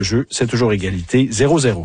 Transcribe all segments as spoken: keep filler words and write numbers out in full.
Le jeu, c'est toujours égalité, zéro zéro.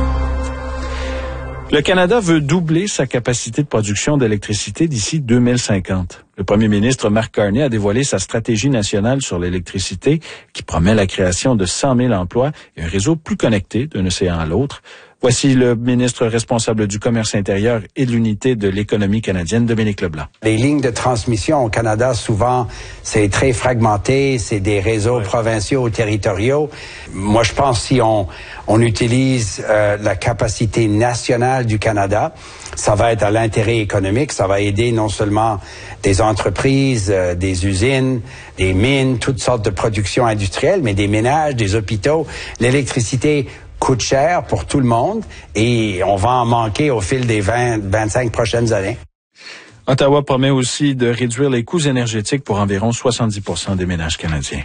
Le Canada veut doubler sa capacité de production d'électricité d'ici deux mille cinquante. Le premier ministre Mark Carney a dévoilé sa stratégie nationale sur l'électricité qui promet la création de cent mille emplois et un réseau plus connecté d'un océan à l'autre. Voici le ministre responsable du commerce intérieur et de l'unité de l'économie canadienne, Dominique Leblanc. Les lignes de transmission au Canada, souvent, c'est très fragmenté, c'est des réseaux ouais. provinciaux ou territoriaux. Moi, je pense si on, on utilise euh, la capacité nationale du Canada, ça va être à l'intérêt économique, ça va aider non seulement des entreprises, euh, des usines, des mines, toutes sortes de productions industrielles, mais des ménages, des hôpitaux. L'électricité coûte cher pour tout le monde et on va en manquer au fil des vingt, vingt-cinq prochaines années. Ottawa promet aussi de réduire les coûts énergétiques pour environ soixante-dix pour cent des ménages canadiens.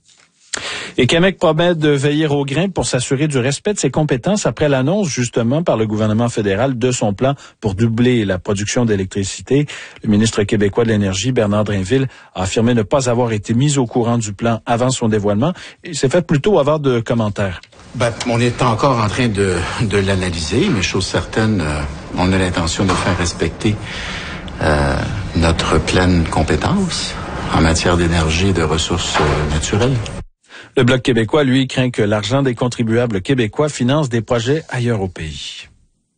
Et Québec promet de veiller au grain pour s'assurer du respect de ses compétences après l'annonce justement par le gouvernement fédéral de son plan pour doubler la production d'électricité. Le ministre québécois de l'Énergie, Bernard Drinville, a affirmé ne pas avoir été mis au courant du plan avant son dévoilement. Il s'est fait plutôt avoir de commentaires. Ben, on est encore en train de, de l'analyser, mais chose certaine, euh, on a l'intention de faire respecter euh, notre pleine compétence en matière d'énergie et de ressources euh, naturelles. Le Bloc québécois, lui, craint que l'argent des contribuables québécois finance des projets ailleurs au pays.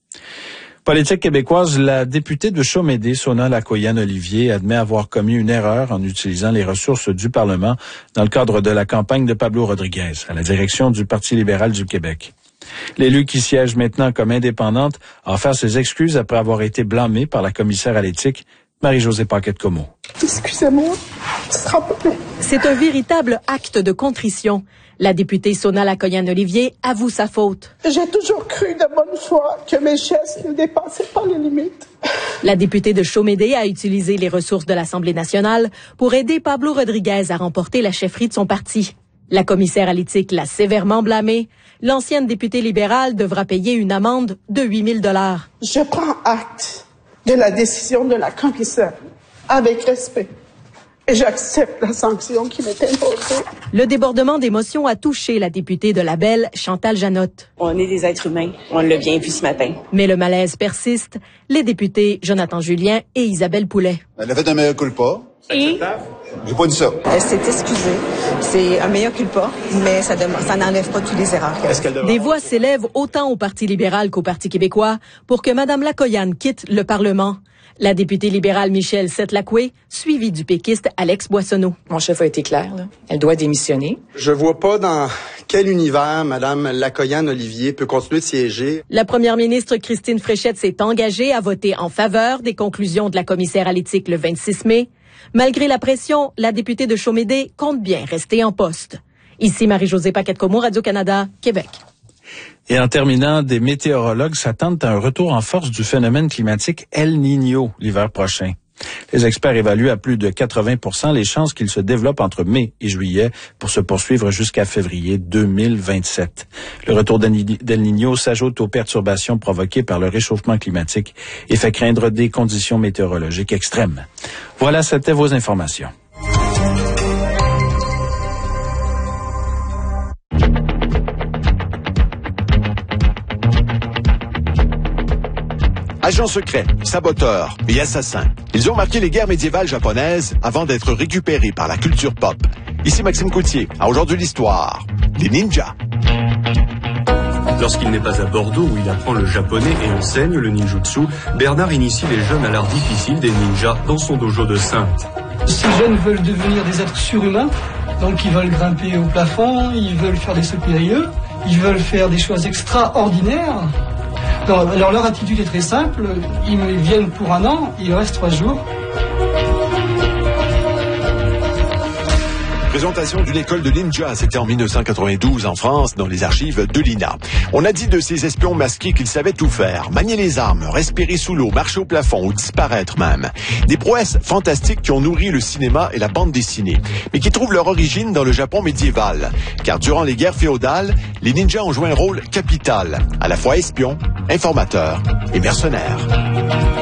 Politique québécoise, la députée de Chaumédé, Sona Lacoyan-Olivier, admet avoir commis une erreur en utilisant les ressources du Parlement dans le cadre de la campagne de Pablo Rodriguez à la direction du Parti libéral du Québec. L'élu qui siège maintenant comme indépendante a offert ses excuses après avoir été blâmée par la commissaire à l'éthique, Marie-Josée Paquette-Comeau. Excusez-moi, ce sera pas bien. C'est un véritable acte de contrition. La députée Sona Lacoyan-Olivier avoue sa faute. J'ai toujours cru de bonne foi que mes gestes ne dépassaient pas les limites. La députée de Chaumédé a utilisé les ressources de l'Assemblée nationale pour aider Pablo Rodriguez à remporter la chefferie de son parti. La commissaire à l'éthique l'a sévèrement blâmée. L'ancienne députée libérale devra payer une amende de huit mille dollars. Je prends acte de la décision de la commissaire avec respect. Et j'accepte la sanction qui m'est imposée. Le débordement d'émotions a touché la députée de Labelle, Chantal Janotte. On est des êtres humains. On l'a bien vu ce matin. Mais le malaise persiste. Les députés Jonathan Julien et Isabelle Poulet. Elle a fait un mea culpa. Et? J'ai pas dit ça. Elle s'est excusée. C'est un mea culpa, mais ça, dem- ça n'enlève pas toutes les erreurs qu'elle a. Des voix s'élèvent autant au Parti libéral qu'au Parti québécois pour que Mme Lacoyan quitte le Parlement. La députée libérale Michelle Setlacoué, suivie du péquiste Alex Boissonneau. Mon chef a été clair, là. Elle doit démissionner. Je vois pas dans quel univers Mme Lacoyan-Olivier peut continuer de siéger. La première ministre Christine Fréchette s'est engagée à voter en faveur des conclusions de la commissaire à l'éthique le vingt-six mai. Malgré la pression, la députée de Chaumédé compte bien rester en poste. Ici Marie-Josée Paquette-Comeau, Radio-Canada, Québec. Et en terminant, des météorologues s'attendent à un retour en force du phénomène climatique El Niño l'hiver prochain. Les experts évaluent à plus de quatre-vingts pour cent les chances qu'il se développe entre mai et juillet pour se poursuivre jusqu'à février deux mille vingt-sept. Le retour d'El Niño s'ajoute aux perturbations provoquées par le réchauffement climatique et fait craindre des conditions météorologiques extrêmes. Voilà, c'était vos informations. Agents secrets, saboteurs et assassins. Ils ont marqué les guerres médiévales japonaises avant d'être récupérés par la culture pop. Ici Maxime Coutier, à Aujourd'hui l'Histoire. Les ninjas. Lorsqu'il n'est pas à Bordeaux où il apprend le japonais et enseigne le ninjutsu, Bernard initie les jeunes à l'art difficile des ninjas dans son dojo de Saintes. Ces jeunes veulent devenir des êtres surhumains, donc ils veulent grimper au plafond, ils veulent faire des sauts périlleux, ils veulent faire des choses extraordinaires. Alors leur attitude est très simple, ils viennent pour un an, ils restent trois jours. Présentation d'une école de ninja, c'était en mille neuf cent quatre-vingt-douze en France, dans les archives de l'I N A. On a dit de ces espions masqués qu'ils savaient tout faire, manier les armes, respirer sous l'eau, marcher au plafond ou disparaître même. Des prouesses fantastiques qui ont nourri le cinéma et la bande dessinée, mais qui trouvent leur origine dans le Japon médiéval. Car durant les guerres féodales, les ninjas ont joué un rôle capital, à la fois espions, informateurs et mercenaires.